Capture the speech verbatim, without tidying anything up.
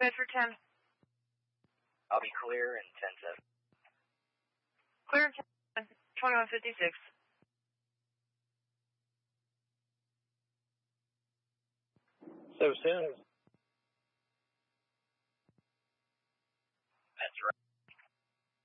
Bedford ten. I'll be clear in ten seven. Clear in ten, twenty-one fifty-six. So soon as